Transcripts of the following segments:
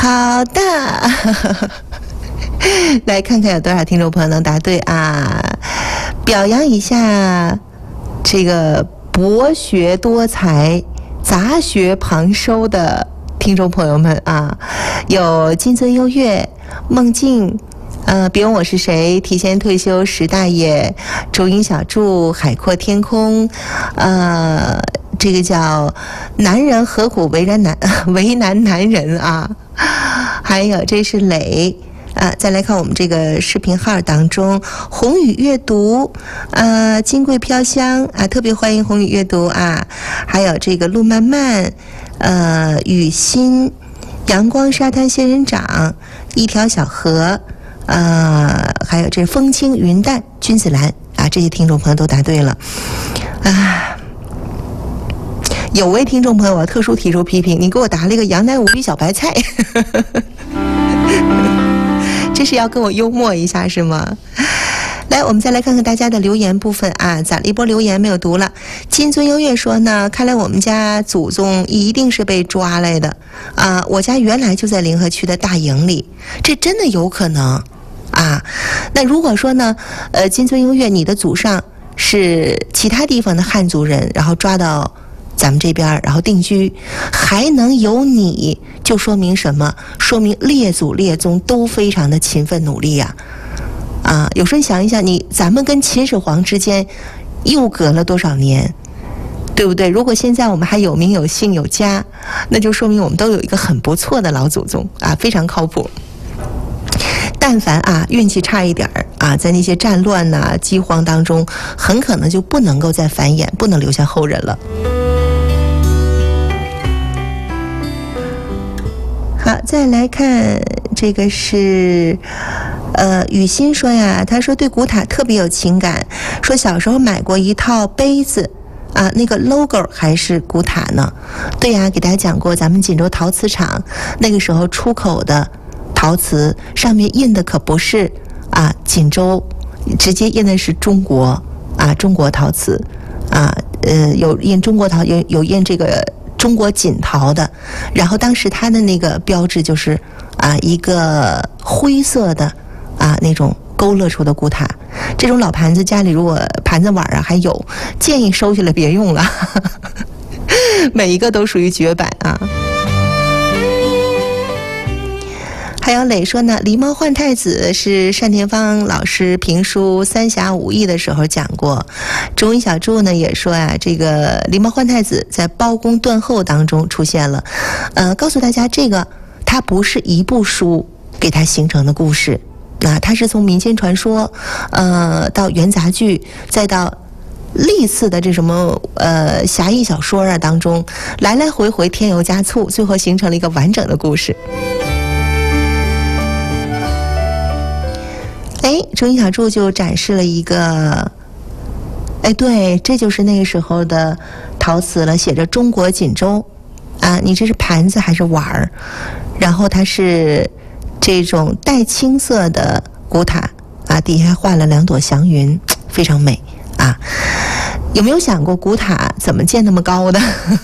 好的，来看看有多少听众朋友能答对啊！表扬一下这个博学多才、杂学旁收的听众朋友们啊，有金樽优越、梦境。别问我是谁，提前退休石大爷，周英小筑，海阔天空，这个叫男人何苦为难男人啊，还有这是磊啊，再来看我们这个视频号当中，宏宇阅读，金桂飘香啊，特别欢迎宏宇阅读啊，还有这个路漫漫，雨欣，阳光沙滩仙人掌，一条小河。还有这风轻云淡君子兰啊，这些听众朋友都答对了啊。有位听众朋友我特殊提出批评，你给我答了一个杨乃武与小白菜这是要跟我幽默一下是吗？来，我们再来看看大家的留言部分啊，攒了一波留言没有读了。金樽优越说呢，看来我们家祖宗一定是被抓来的啊！我家原来就在临河区的大营里，这真的有可能啊。那如果说呢，金樽优越，你的祖上是其他地方的汉族人，然后抓到咱们这边，然后定居，还能有你，就说明什么？说明列祖列宗都非常的勤奋努力呀。有时候想一想，咱们跟秦始皇之间又隔了多少年，对不对？如果现在我们还有名有姓有家，那就说明我们都有一个很不错的老祖宗啊，非常靠谱。但凡运气差一点在那些战乱饥荒当中，很可能就不能够再繁衍，不能留下后人了。好，再来看这个是雨欣说呀，他说对古塔特别有情感，说小时候买过一套杯子那个 logo 还是古塔呢。对呀，给大家讲过，咱们锦州陶瓷厂那个时候出口的陶瓷上面印的可不是锦州，直接印的是中国中国陶瓷有印中国陶，有印这个中国锦陶的，然后当时它的那个标志就是一个灰色的那种勾勒出的古塔。这种老盘子家里如果盘子碗还有，建议收起来别用了每一个都属于绝版还有磊说呢，狸猫换太子是单田芳老师评书《三侠五义》的时候讲过。周英小筑呢也说这个狸猫换太子在包公断后当中出现了。告诉大家，这个它不是一部书给它形成的故事，它是从民间传说到元杂剧，再到历次的这什么侠义小说当中，来来回回添油加醋，最后形成了一个完整的故事。周英小筑就展示了一个，对，这就是那个时候的陶瓷了，写着中国锦州你这是盘子还是碗儿？然后它是这种带青色的古塔底下画了2朵祥云，非常美有没有想过古塔怎么建那么高的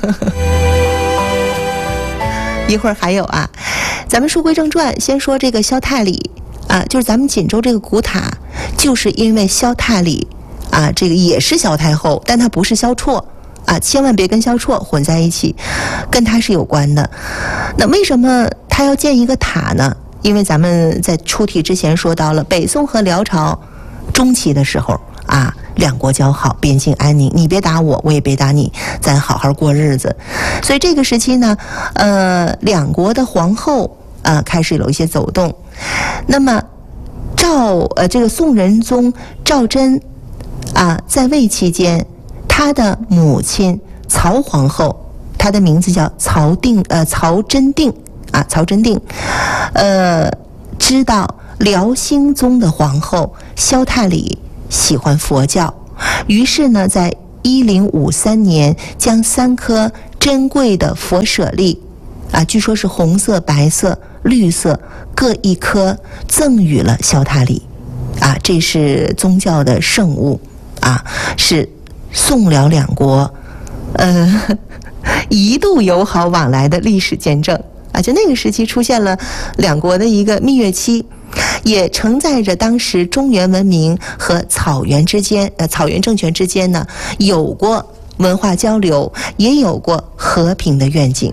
一会儿还有咱们书归正传，先说这个萧太里就是咱们锦州这个古塔，就是因为萧太里这个也是萧太后，但她不是萧绰千万别跟萧绰混在一起，跟她是有关的。那为什么她要建一个塔呢？因为咱们在出题之前说到了北宋和辽朝中期的时候两国交好，边境安宁，你别打我，我也别打你，咱好好过日子。所以这个时期呢两国的皇后开始有一些走动。那么这个宋仁宗赵祯在位期间，他的母亲曹皇后，她的名字叫曹真定曹真定知道辽兴宗的皇后萧太里喜欢佛教，于是呢在1053年将3颗珍贵的佛舍利据说是红色、白色、绿色各1颗，赠予了萧太里这是宗教的圣物是宋辽两国一度友好往来的历史见证啊，就那个时期出现了两国的一个蜜月期，也承载着当时中原文明和草原政权之间呢有过文化交流，也有过和平的愿景。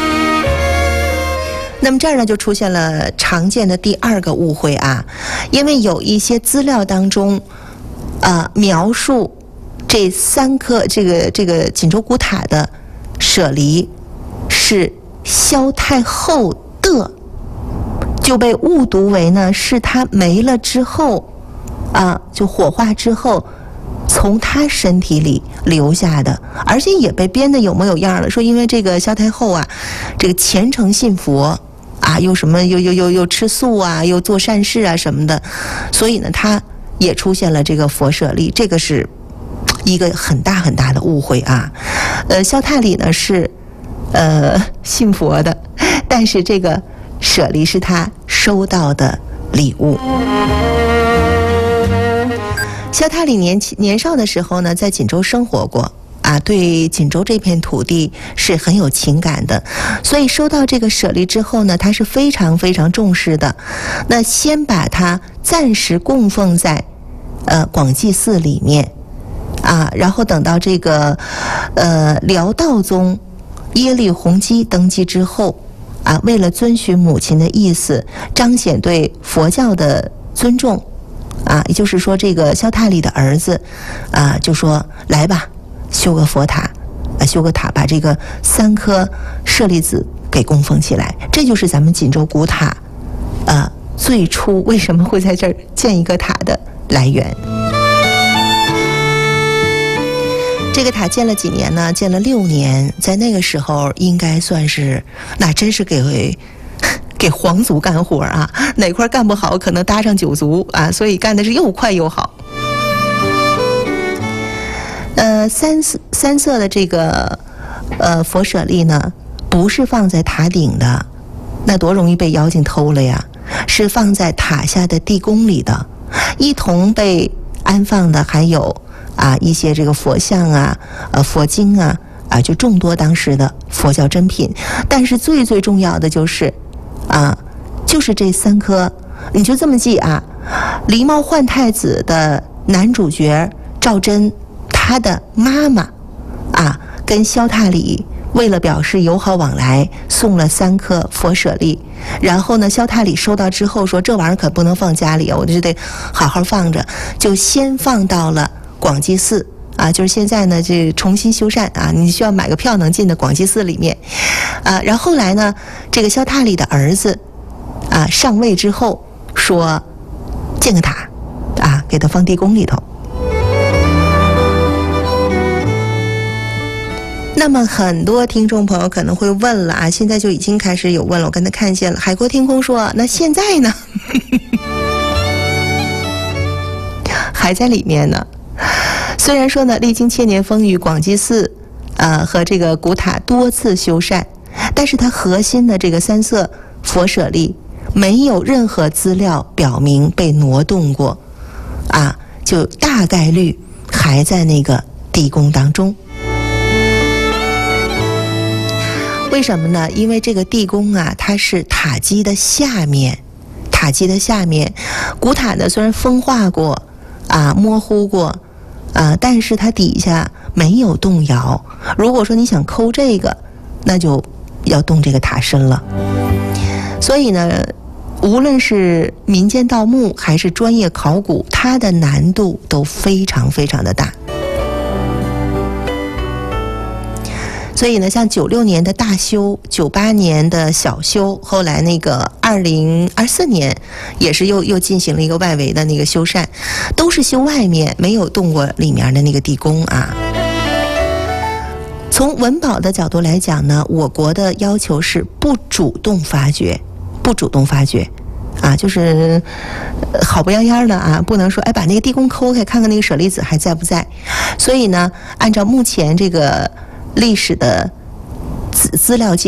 那么这儿呢就出现了常见的第二个误会啊，因为有一些资料当中描述这3颗这个锦州古塔的舍离是萧太后的，就被误读为呢是他没了之后就火化之后从他身体里留下的，而且也被编得有模有样了，说因为这个萧太后这个虔诚信佛又什么又吃素又做善事什么的，所以呢他也出现了这个佛舍利，这个是一个很大很大的误会萧太里呢是信佛的，但是这个舍利是他收到的礼物。萧太里年少的时候呢，在锦州生活过对锦州这片土地是很有情感的，所以收到这个舍利之后呢，他是非常非常重视的。那先把它暂时供奉在广济寺里面然后等到这个辽道宗耶律洪基登基之后为了遵循母亲的意思，彰显对佛教的尊重也就是说这个萧太里的儿子就说来吧，修个佛塔修个塔，把这个3颗舍利子给供奉起来。这就是咱们锦州古塔最初为什么会在这儿建一个塔的来源。这个塔建了几年呢？建了6年，在那个时候应该算是那真是给皇族干活哪块干不好可能搭上9族所以干的是又快又好。三色的这个佛舍利呢，不是放在塔顶的，那多容易被妖精偷了呀，是放在塔下的地宫里的。一同被安放的还有一些这个佛像佛经就众多当时的佛教珍品。但是最最重要的就是就是这3颗，你就这么记狸猫换太子的男主角赵祯，他的妈妈跟萧太里为了表示友好往来，送了3颗佛舍利。然后呢，萧太里收到之后说，这玩意儿可不能放家里我就得好好放着，就先放到了广济寺就是现在呢这重新修缮你需要买个票能进的广济寺里面然后后来呢，这个萧太里的儿子上位之后说建个塔给他放地宫里头。那么很多听众朋友可能会问了现在就已经开始有问了，我刚才看见了海阔天空说那现在呢还在里面呢。虽然说呢历经千年风雨，广济寺和这个古塔多次修缮，但是它核心的这个3色佛舍利没有任何资料表明被挪动过就大概率还在那个地宫当中。为什么呢？因为这个地宫它是塔基的下面，古塔呢虽然风化过模糊过但是它底下没有动摇。如果说你想抠这个，那就要动这个塔身了。所以呢，无论是民间盗墓还是专业考古，它的难度都非常非常的大。所以呢，像96年的大修，98年的小修，后来那个2024年也是又进行了一个外围的那个修缮，都是修外面，没有动过里面的那个地宫从文保的角度来讲呢，我国的要求是不主动发掘就是好不样样的不能说把那个地宫抠开看看那个舍利子还在不在。所以呢，按照目前这个历史的资料